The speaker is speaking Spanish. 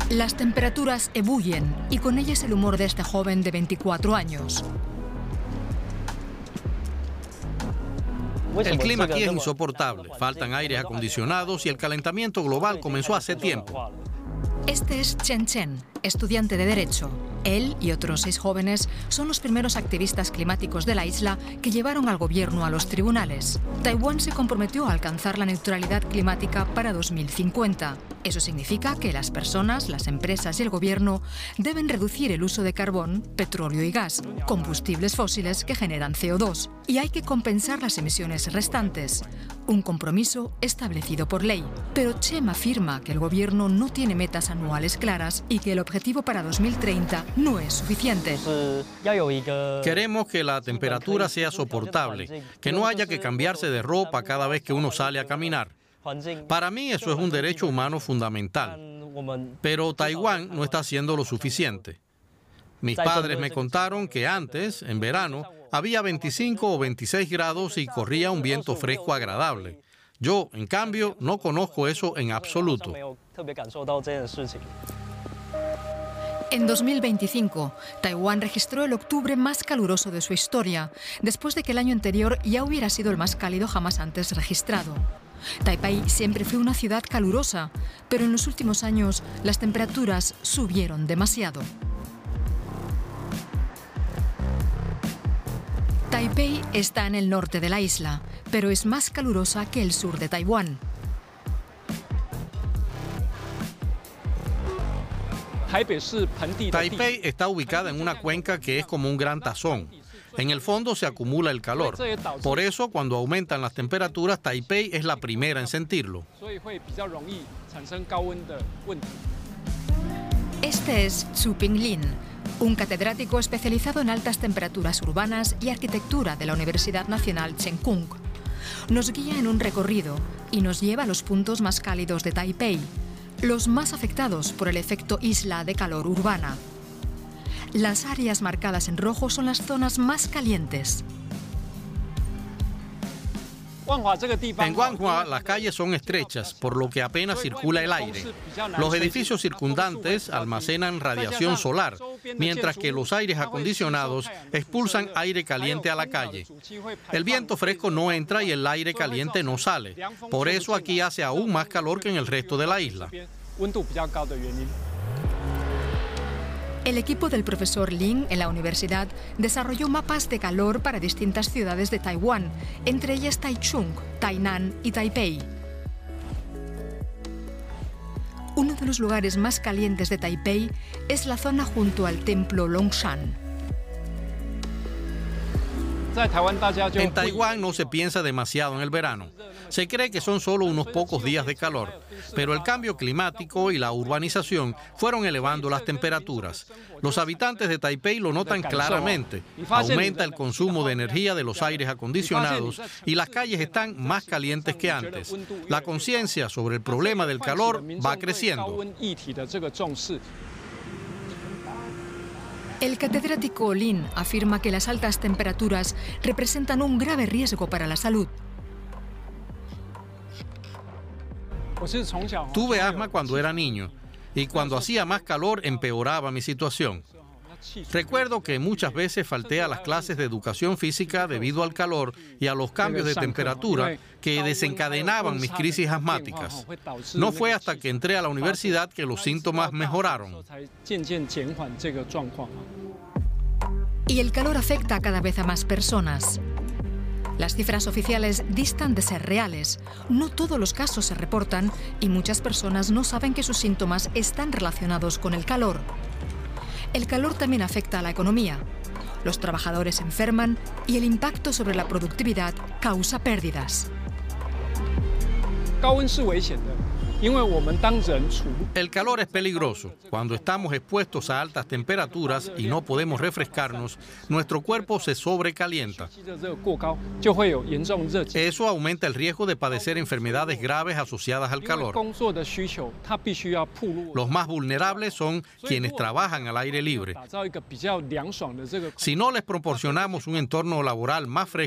Las temperaturas ebullen y con ellas el humor de este joven de 24 años. El clima aquí es insoportable, faltan aires acondicionados y el calentamiento global comenzó hace tiempo. Este es Chen Chen, estudiante de Derecho. Él y otros 6 jóvenes son los primeros activistas climáticos de la isla que llevaron al gobierno a los tribunales. Taiwán se comprometió a alcanzar la neutralidad climática para 2050. Eso significa que las personas, las empresas y el gobierno deben reducir el uso de carbón, petróleo y gas, combustibles fósiles que generan CO2. Y hay que compensar las emisiones restantes, un compromiso establecido por ley. Pero Chen afirma que el gobierno no tiene metas anuales claras y que el objetivo para 2030 no es suficiente. Queremos que la temperatura sea soportable, que no haya que cambiarse de ropa cada vez que uno sale a caminar. Para mí eso es un derecho humano fundamental, pero Taiwán no está haciendo lo suficiente. Mis padres me contaron que antes, en verano, había 25 o 26 grados y corría un viento fresco agradable. Yo, en cambio, no conozco eso en absoluto. En 2025, Taiwán registró el octubre más caluroso de su historia, después de que el año anterior ya hubiera sido el más cálido jamás antes registrado. Taipei siempre fue una ciudad calurosa, pero en los últimos años las temperaturas subieron demasiado. Taipei está en el norte de la isla, pero es más calurosa que el sur de Taiwán. Taipei está ubicada en una cuenca que es como un gran tazón. En el fondo se acumula el calor. Por eso, cuando aumentan las temperaturas, Taipei es la primera en sentirlo. Este es Zhu Pinglin, un catedrático especializado en altas temperaturas urbanas y arquitectura de la Universidad Nacional Cheng Kung. Nos guía en un recorrido y nos lleva a los puntos más cálidos de Taipei, los más afectados por el efecto isla de calor urbana. Las áreas marcadas en rojo son las zonas más calientes. En Guanghua las calles son estrechas, por lo que apenas circula el aire. Los edificios circundantes almacenan radiación solar, mientras que los aires acondicionados expulsan aire caliente a la calle. El viento fresco no entra y el aire caliente no sale. Por eso aquí hace aún más calor que en el resto de la isla. El equipo del profesor Lin en la universidad desarrolló mapas de calor para distintas ciudades de Taiwán, entre ellas Taichung, Tainan y Taipei. Uno de los lugares más calientes de Taipei es la zona junto al templo Longshan. En Taiwán no se piensa demasiado en el verano. Se cree que son solo unos pocos días de calor, pero el cambio climático y la urbanización fueron elevando las temperaturas. Los habitantes de Taipei lo notan claramente. Aumenta el consumo de energía de los aires acondicionados y las calles están más calientes que antes. La conciencia sobre el problema del calor va creciendo. El catedrático Lin afirma que las altas temperaturas representan un grave riesgo para la salud. Tuve asma cuando era niño y cuando hacía más calor empeoraba mi situación. Recuerdo que muchas veces falté a las clases de educación física debido al calor y a los cambios de temperatura que desencadenaban mis crisis asmáticas. No fue hasta que entré a la universidad que los síntomas mejoraron. Y el calor afecta a cada vez a más personas. Las cifras oficiales distan de ser reales. No todos los casos se reportan y muchas personas no saben que sus síntomas están relacionados con el calor. El calor también afecta a la economía. Los trabajadores enferman y el impacto sobre la productividad causa pérdidas. El calor es peligroso. Cuando estamos expuestos a altas temperaturas y no podemos refrescarnos, nuestro cuerpo se sobrecalienta. Eso aumenta el riesgo de padecer enfermedades graves asociadas al calor. Los más vulnerables son quienes trabajan al aire libre. Si no les proporcionamos un entorno laboral más fresco,